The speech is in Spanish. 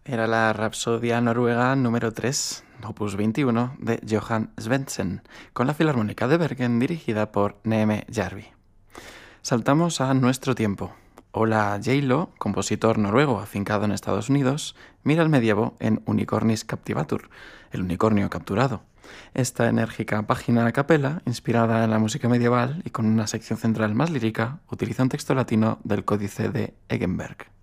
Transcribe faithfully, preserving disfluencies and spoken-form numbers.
Era la Rapsodia Noruega número tres, opus veintiuno, de Johan Svendsen, con la Filarmónica de Bergen dirigida por Neme Järvi. Saltamos a nuestro tiempo. Ola J-Lo, compositor noruego afincado en Estados Unidos, mira el medievo en Unicornis Captivatur, el unicornio capturado. Esta enérgica página a capela, inspirada en la música medieval y con una sección central más lírica, utiliza un texto latino del Códice de Eggenberg.